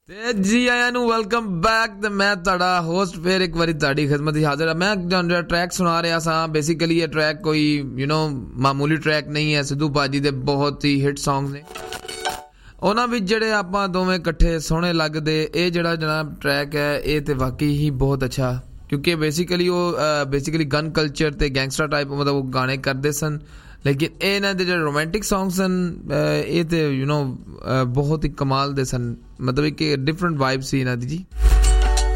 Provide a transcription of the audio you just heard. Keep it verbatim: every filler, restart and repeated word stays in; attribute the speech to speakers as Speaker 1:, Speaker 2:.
Speaker 1: ਤੇ ਜੀ ਆਇਆਂ ਨੂੰ ਵੈਲਕਮ ਬੈਕ ਤੇ ਮੈਂ ਤੁਹਾਡਾ ਹੋਸਟ ਫਿਰ ਇੱਕ ਵਾਰੀ ਤੁਹਾਡੀ ਖਿਦਮਤ ਵਿੱਚ ਹਾਜ਼ਰ ਹਾਂ। ਮੈਂ ਤੁਹਾਨੂੰ ਜਿਹੜਾ ਟਰੈਕ ਸੁਣਾ ਰਿਹਾ ਸਾਂ, ਬੇਸਿਕਲੀ ਇਹ ਟਰੈਕ ਕੋਈ ਯੂ نو ਮਾਮੂਲੀ ਟਰੈਕ ਨਹੀਂ ਹੈ। ਸਿੱਧੂ ਭਾਜੀ ਦੇ ਬਹੁਤ ਹੀ ਹਿੱਟ ਸੌਂਗ ਨੇ, ਉਹਨਾਂ ਵਿੱਚ ਜਿਹੜੇ ਆਪਾਂ ਦੋਵੇਂ ਇਕੱਠੇ ਸੋਹਣੇ ਲੱਗਦੇ। ਇਹ ਜਿਹੜਾ ਜਨਾਬ ਟਰੈਕ ਹੈ ਇਹ ਤੇ ਵਾਕਈ ਹੀ ਬਹੁਤ ਅੱਛਾ, ਕਿਉਂਕਿ ਬੇਸਿਕਲੀ ਉਹ ਬੇਸਿਕਲੀ ਗਨ ਕਲਚਰ ਤੇ ਗੈਂਗਸਟਰ ਟਾਈਪ ਮਤਲਬ ਉਹ ਗਾਣੇ ਕਰਦੇ ਸਨ, ਲੇਕਿਨ ਇਹ ਇਹਨਾਂ ਦੇ ਜਿਹੜੇ ਰੋਮਾਂਟਿਕ ਸੌਂਗ ਸਨ ਇਹ ਤੇ ਯੂ نو ਬਹੁਤ ਹੀ ਕਮਾਲ ਦੇ ਸਨ। ਮਤਲਬ ਕਿ ਡਿਫਰੈਂਟ ਵਾਈਬ ਸੀ ਇਹਨਾਂ ਦੀ ਜੀ।